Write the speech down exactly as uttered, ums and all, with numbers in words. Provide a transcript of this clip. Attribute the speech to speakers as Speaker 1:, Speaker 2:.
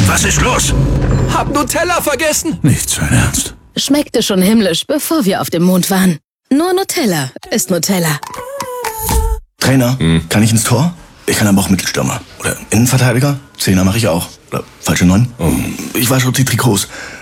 Speaker 1: Was ist los?
Speaker 2: Hab Nutella vergessen.
Speaker 1: Nicht sein Ernst.
Speaker 3: Schmeckte schon himmlisch, bevor wir auf dem Mond waren. Nur Nutella ist Nutella.
Speaker 4: Trainer, hm. kann ich ins Tor? Ich kann aber auch Mittelstürmer. Oder Innenverteidiger? Zehner mache ich auch. Oder falsche Neun?
Speaker 1: Oh.
Speaker 4: Ich wasche die Trikots.